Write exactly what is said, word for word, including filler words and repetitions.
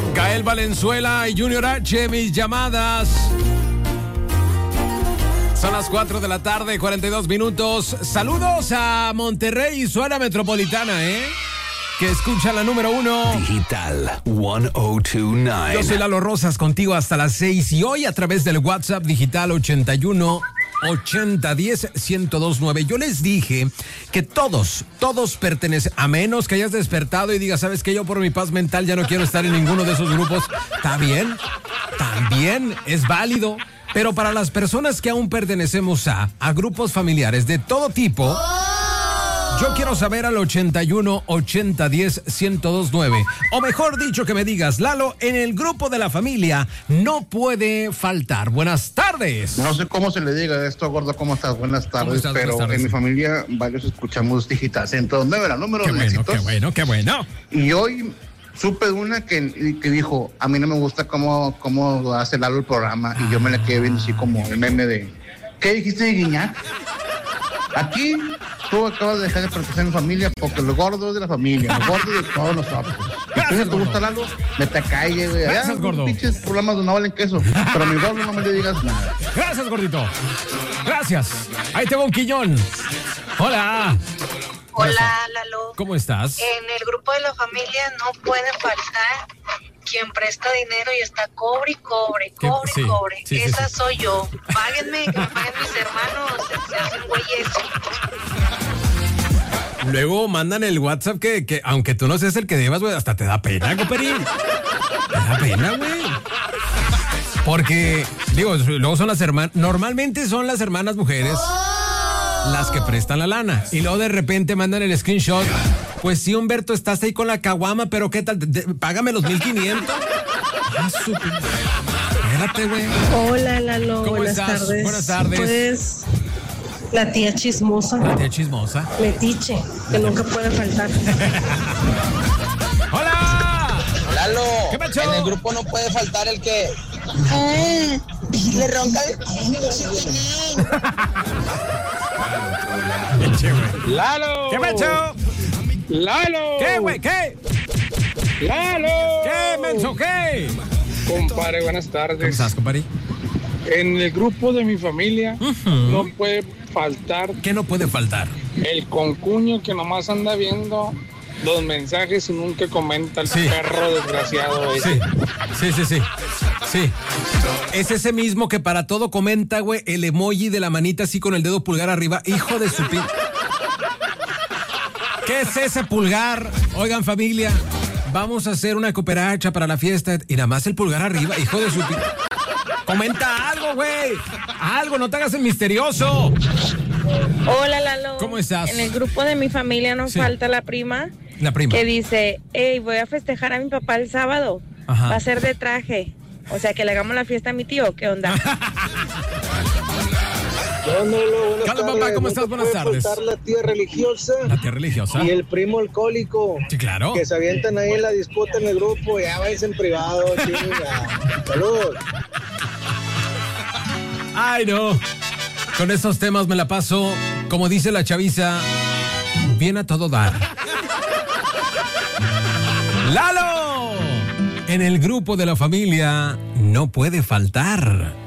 Gael Valenzuela y Junior H, mis llamadas. Son las cuatro de la tarde, cuarenta y dos minutos. Saludos a Monterrey y su área metropolitana, ¿eh? Que escucha la número uno. Digital ciento veintinueve. Yo soy Lalo Rosas, contigo hasta las seis. Y hoy a través del WhatsApp digital ochenta y uno ochenta diez ciento veintinueve. Yo les dije que todos, todos pertenecen, a menos que hayas despertado y digas, ¿sabes qué? Yo por mi paz mental ya no quiero estar en ninguno de esos grupos. Está bien, también es válido. Pero para las personas que aún pertenecemos a, a grupos familiares de todo tipo, yo quiero saber al ochenta y uno ochenta diez ciento veintinueve. O mejor dicho, que me digas, Lalo, en el grupo de la familia no puede faltar. Buenas tardes. No sé cómo se le diga esto, gordo, ¿cómo estás? Buenas tardes. estás? Pero Buenas tardes. En mi familia varios escuchamos Digital ciento veintinueve, la número Qué de bueno, éxitos. qué bueno, qué bueno. Y hoy supe de una que, que dijo, a mí no me gusta cómo, cómo hace Lalo el programa. Y yo me la quedé viendo así como el meme de, ¿qué dijiste de Guiñac? Aquí tú acabas de dejar de pertenecer a mi familia porque los gordos de la familia, los gordos de todos nosotros. Gracias, ¿Te gusta Lalo? Me te calle, güey. Gracias, Ya, gordo. Pinches problemas no valen queso. Pero a mi gordo no me le digas nada. Gracias, gordito. Gracias. Ahí tengo un quillón. Hola. Hola, Lalo. ¿Cómo estás? En el grupo de la familia no puede faltar quien presta dinero y está cobre y cobre, ¿Qué? cobre y Sí, cobre. sí, sí, Esa sí. soy yo. Páguenme, que me paguen mis hermanos. Se, se hacen güeyes. Luego mandan el WhatsApp que, que aunque tú no seas el que debas, güey, hasta te da pena, Coperín. Te da pena, güey. Porque, digo, luego son las hermanas, normalmente son las hermanas mujeres las que prestan la lana. Y luego de repente mandan el screenshot. Pues sí, Humberto, estás ahí con la caguama, pero ¿qué tal? De- págame los mil quinientos. Ah, su... Espérate, güey. Hola, Lalo. ¿Cómo Buenas estás? tardes. Buenas tardes. Pues la tía chismosa, La tía chismosa. metiche, que nunca puede faltar. ¡Hola! Lalo, ¿Qué pasó? en el grupo no puede faltar el que ah, le ronca el... Pinche, güey. ¡Lalo! ¿Qué macho? ¡Lalo! ¿Qué, güey? ¿Qué? ¡Lalo! ¿Qué, menso? ¿Qué? Compadre, buenas tardes. ¿Cómo estás, compadre? En el grupo de mi familia Ujú. no puede faltar ¿Qué no puede faltar? el concuño que nomás anda viendo los mensajes y nunca comenta el Sí. perro desgraciado ese. Sí, sí, sí, sí. Sí. Es ese mismo que para todo comenta, güey, el emoji de la manita así con el dedo pulgar arriba. Hijo de su pi... ¿Qué es ese pulgar? Oigan, familia, vamos a hacer una cooperacha para la fiesta y nada más el pulgar arriba, hijo de su pi... Comenta algo, güey. Algo, no te hagas el misterioso. Hola, Lalo. ¿Cómo estás? En el grupo de mi familia no Sí. falta la prima La prima. que dice, hey, voy a festejar a mi papá el sábado. Ajá. Va a ser de traje. O sea, que le hagamos la fiesta a mi tío. ¿Qué onda? ¿Qué onda, papá? ¿Cómo estás? Buenas tardes. La tía religiosa La tía religiosa. y el primo alcohólico Sí, claro. que se avientan ahí en la disputa en el grupo. Ya váyanse en privado, chinga. Saludos. Ay, no. Con estos temas me la paso, como dice la chaviza, bien a todo dar. ¡Lalo! En el grupo de la familia no puede faltar